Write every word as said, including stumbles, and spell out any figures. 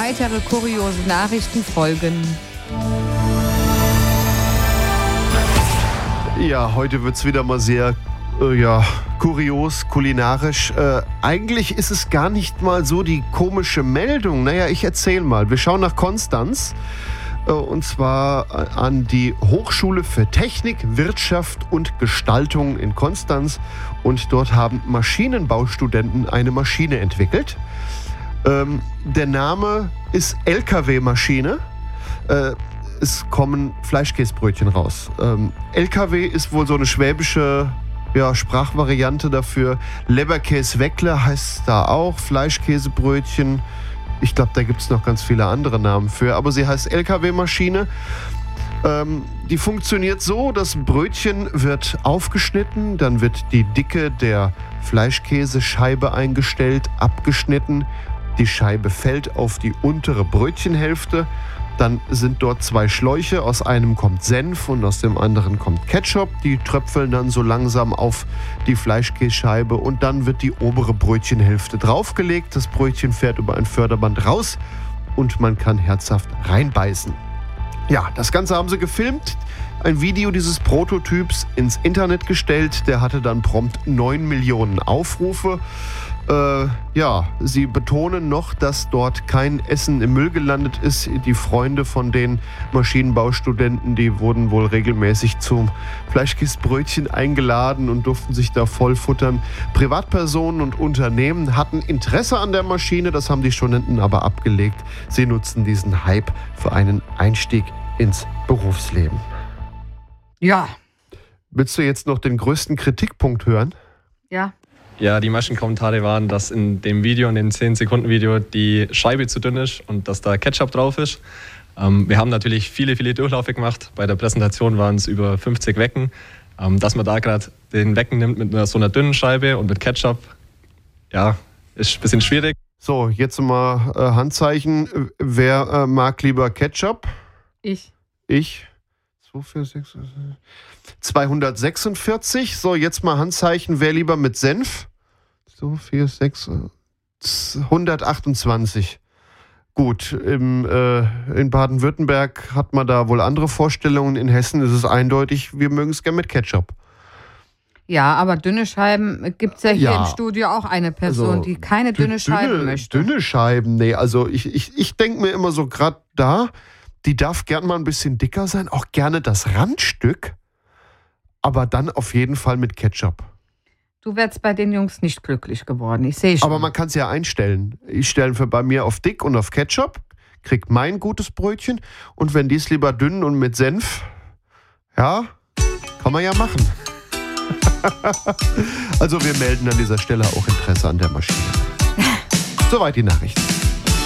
weitere kuriose Nachrichten folgen. Ja, heute wird es wieder mal sehr äh, ja, kurios, kulinarisch. Äh, eigentlich ist es gar nicht mal so die komische Meldung. Naja, ich erzähle mal. Wir schauen nach Konstanz. Äh, und zwar an die Hochschule für Technik, Wirtschaft und Gestaltung in Konstanz. Und dort haben Maschinenbaustudenten eine Maschine entwickelt. Ähm, der Name ist L K W-Maschine. Äh, Es kommen Fleischkäsebrötchen raus. Ähm, L K W ist wohl so eine schwäbische ja, Sprachvariante dafür. Leberkäse-Weckler heißt da auch. Fleischkäsebrötchen. Ich glaube, da gibt es noch ganz viele andere Namen für. Aber sie heißt L K W-Maschine. Ähm, die funktioniert so, das Brötchen wird aufgeschnitten. Dann wird die Dicke der Fleischkäsescheibe eingestellt, abgeschnitten. Die Scheibe fällt auf die untere Brötchenhälfte. Dann sind dort zwei Schläuche, aus einem kommt Senf und aus dem anderen kommt Ketchup. Die tröpfeln dann so langsam auf die Fleischkässcheibe und dann wird die obere Brötchenhälfte draufgelegt. Das Brötchen fährt über ein Förderband raus und man kann herzhaft reinbeißen. Ja, das Ganze haben sie gefilmt, ein Video dieses Prototyps ins Internet gestellt. Der hatte dann prompt neun Millionen Aufrufe. Äh, ja, sie betonen noch, dass dort kein Essen im Müll gelandet ist. Die Freunde von den Maschinenbaustudenten, die wurden wohl regelmäßig zum Fleischkäsebrötchen eingeladen und durften sich da voll futtern. Privatpersonen und Unternehmen hatten Interesse an der Maschine, das haben die Studenten aber abgelegt. Sie nutzen diesen Hype für einen Einstieg ins Berufsleben. Ja. Willst du jetzt noch den größten Kritikpunkt hören? Ja. Ja, die meisten Kommentare waren, dass in dem Video, in dem zehn Sekunden Video, die Scheibe zu dünn ist und dass da Ketchup drauf ist. Ähm, wir haben natürlich viele, viele Durchlaufe gemacht. Bei der Präsentation waren es über fünfzig Wecken. Ähm, dass man da gerade den Wecken nimmt mit einer, so einer dünnen Scheibe und mit Ketchup, ja, ist ein bisschen schwierig. So, jetzt mal äh, Handzeichen. Wer äh, mag lieber Ketchup? Ich. Ich. zwei, vier, sechs, zweihundertsechsundvierzig. So, jetzt mal Handzeichen. Wer lieber mit Senf? So, vier, sechs, hundertachtundzwanzig. Gut, im, äh, in Baden-Württemberg hat man da wohl andere Vorstellungen. In Hessen ist es eindeutig, wir mögen es gerne mit Ketchup. Ja, aber dünne Scheiben gibt es ja hier Ja. im Studio auch eine Person, Also, die keine dünne Scheiben dünne, möchte. Dünne Scheiben, nee, also ich, ich, ich denke mir immer so, gerade da, die darf gern mal ein bisschen dicker sein, auch gerne das Randstück, aber dann auf jeden Fall mit Ketchup. Du wärst bei den Jungs nicht glücklich geworden, ich sehe schon. Aber man kann es ja einstellen. Ich stelle für bei mir auf dick und auf Ketchup, krieg mein gutes Brötchen und wenn die es lieber dünn und mit Senf, ja, kann man ja machen. Also wir melden an dieser Stelle auch Interesse an der Maschine. Soweit die Nachrichten.